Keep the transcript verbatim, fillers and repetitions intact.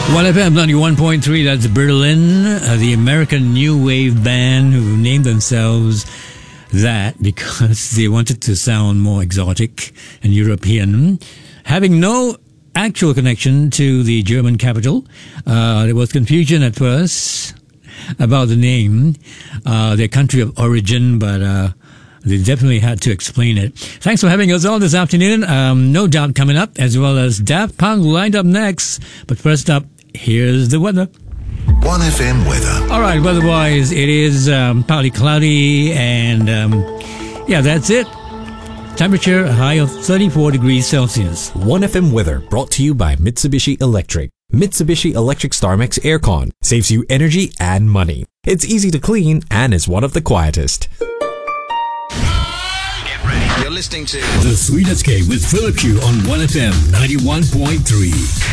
one F M ninety-one point three, that's Berlin, uh, the American new wave band who named themselves that because they wanted to sound more exotic and European, having no actual connection to the German capital. Uh, there was confusion at first about the name, uh, their country of origin, but uh, they definitely had to explain it. Thanks for having us on this afternoon. Um, No Doubt coming up, as well as Daft Punk lined up next. But first up, here's the weather. one F M weather. All right, weather-wise, it is um, partly cloudy, and um, yeah, that's it. Temperature a high of thirty-four degrees Celsius. one F M weather brought to you by Mitsubishi Electric. Mitsubishi Electric StarMax Aircon saves you energy and money. It's easy to clean and is one of the quietest. Get ready. You're listening to The Sweet Escape with Philip Q on one F M ninety-one point three.